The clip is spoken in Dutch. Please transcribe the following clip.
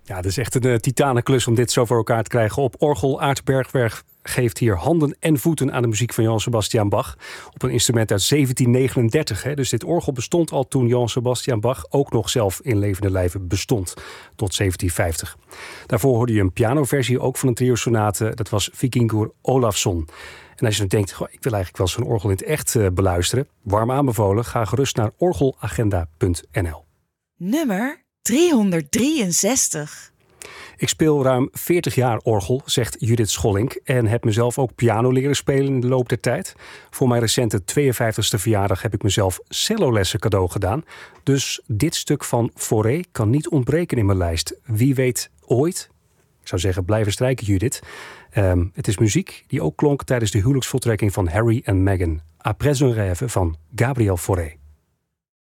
Ja, het is echt een titanenklus om dit zo voor elkaar te krijgen. Op orgel Aart Bergwerk geeft hier handen en voeten aan de muziek van Johann Sebastian Bach. Op een instrument uit 1739. Hè. Dus dit orgel bestond al toen Johann Sebastian Bach ook nog zelf in levende lijven bestond. Tot 1750. Daarvoor hoorde je een pianoversie ook van een trio-sonate. Dat was Víkingur Ólafsson. En als je dan denkt, ik wil eigenlijk wel zo'n orgel in het echt beluisteren. Warm aanbevolen, ga gerust naar orgelagenda.nl. Nummer 363. Ik speel ruim 40 jaar orgel, zegt Judith Schollink, en heb mezelf ook piano leren spelen in de loop der tijd. Voor mijn recente 52e verjaardag heb ik mezelf cellolessen cadeau gedaan. Dus dit stuk van Fauré kan niet ontbreken in mijn lijst. Wie weet ooit. Ik zou zeggen, blijven strijken, Judith. Het is muziek die ook klonk tijdens de huwelijksvoltrekking van Harry en Meghan. Après un rêve van Gabriel Fauré.